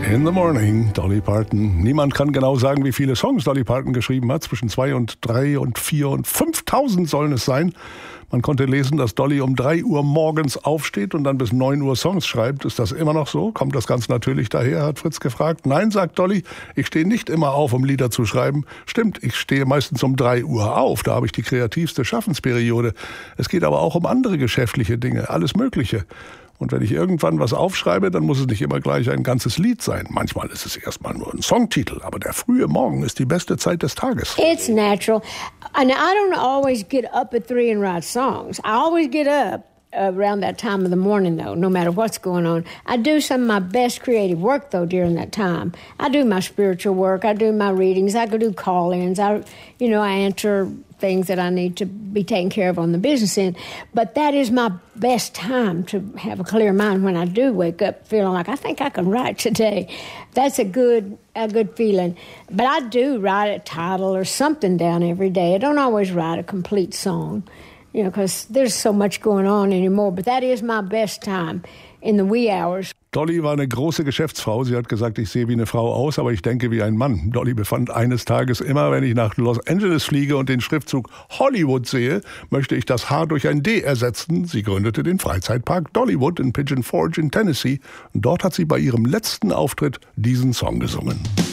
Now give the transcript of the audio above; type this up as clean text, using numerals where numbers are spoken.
In the Morning, Dolly Parton. Niemand kann genau sagen, wie viele Songs Dolly Parton geschrieben hat. Zwischen 2 und 3 und 4 und 5.000 sollen es sein. Man konnte lesen, dass Dolly um 3 Uhr morgens aufsteht und dann bis 9 Uhr Songs schreibt. Ist das immer noch so? Kommt das ganz natürlich daher, hat Fritz gefragt. Nein, sagt Dolly, ich stehe nicht immer auf, um Lieder zu schreiben. Stimmt, ich stehe meistens um 3 Uhr auf. Da habe ich die kreativste Schaffensperiode. Es geht aber auch um andere geschäftliche Dinge, alles Mögliche. Und wenn ich irgendwann was aufschreibe, dann muss es nicht immer gleich ein ganzes Lied sein. Manchmal ist es erstmal nur ein Songtitel, aber der frühe Morgen ist die beste Zeit des Tages. It's natural. And I don't always get up at 3 and write songs. I always get up around that time of the morning, though, no matter what's going on. I do some of my best creative work, though, during that time. I do my spiritual work. I do my readings. I go do call-ins. I answer things that I need to be taken care of on the business end. But that is my best time to have a clear mind when I do wake up feeling like I think I can write today. That's a good feeling. But I do write a title or something down every day. I don't always write a complete song, because there's so much going on anymore. But that is my best time in the wee hours. Dolly war eine große Geschäftsfrau. Sie hat gesagt, ich sehe wie eine Frau aus, aber ich denke wie ein Mann. Dolly befand eines Tages immer, wenn ich nach Los Angeles fliege und den Schriftzug Hollywood sehe, möchte ich das H durch ein D ersetzen. Sie gründete den Freizeitpark Dollywood in Pigeon Forge in Tennessee. Und dort hat sie bei ihrem letzten Auftritt diesen Song gesungen.